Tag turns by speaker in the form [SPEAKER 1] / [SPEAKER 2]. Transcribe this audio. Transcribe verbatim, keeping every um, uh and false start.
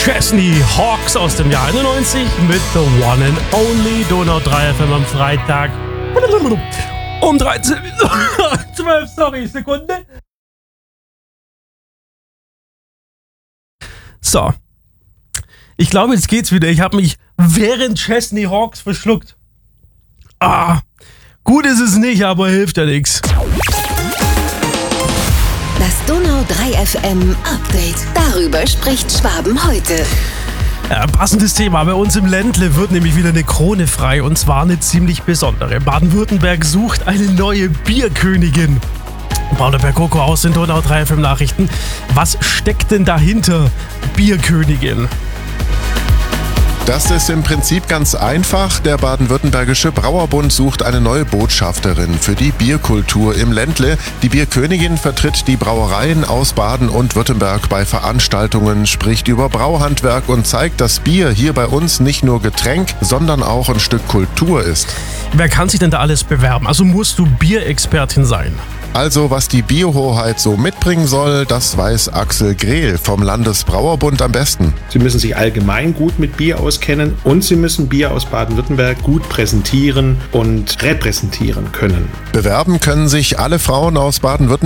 [SPEAKER 1] Chesney Hawks aus dem Jahr einundneunzig mit The One and Only Donau drei F M am Freitag um dreizehn Uhr zwölf, sorry, Sekunde. So. Ich glaube, jetzt geht's wieder. Ich habe mich während Chesney Hawks verschluckt. Ah, gut ist es nicht, aber hilft ja nichts.
[SPEAKER 2] Das Donau drei F M Update. Darüber spricht Schwaben heute.
[SPEAKER 1] Ja, passendes Thema. Bei uns im Ländle wird nämlich wieder eine Krone frei, und zwar eine ziemlich besondere. Baden-Württemberg sucht eine neue Bierkönigin. Paula Percoco aus den Donau drei F M Nachrichten. Was steckt denn dahinter, Bierkönigin?
[SPEAKER 3] Das ist im Prinzip ganz einfach. Der Baden-Württembergische Brauerbund sucht eine neue Botschafterin für die Bierkultur im Ländle. Die Bierkönigin vertritt die Brauereien aus Baden und Württemberg bei Veranstaltungen, spricht über Brauhandwerk und zeigt, dass Bier hier bei uns nicht nur Getränk, sondern auch ein Stück Kultur ist.
[SPEAKER 1] Wer kann sich denn da alles bewerben? Also musst du Bierexpertin sein?
[SPEAKER 3] Also, was die Bierhoheit so mitbringen soll, das weiß Axel Grehl vom Landesbrauerbund am besten.
[SPEAKER 4] Sie müssen sich allgemein gut mit Bier auskennen und Sie müssen Bier aus Baden-Württemberg gut präsentieren und repräsentieren können.
[SPEAKER 3] Bewerben können sich alle Frauen aus Baden-Württemberg